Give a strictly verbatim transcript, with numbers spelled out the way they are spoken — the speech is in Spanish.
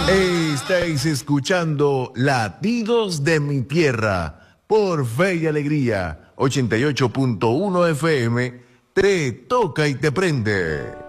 Estáis escuchando Latidos de mi Tierra por Fe y Alegría, ochenta y ocho punto uno F M, te toca y te prende.